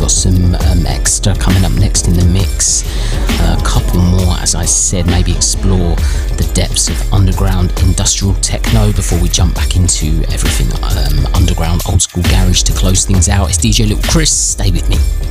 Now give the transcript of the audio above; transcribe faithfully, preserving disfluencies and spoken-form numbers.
got some um, extra coming up next in the mix. Uh, a couple more, as I said, maybe explore the depths of underground industrial techno before we jump back into everything um, underground old school garage to close things out. It's D J Little Chris, stay with me.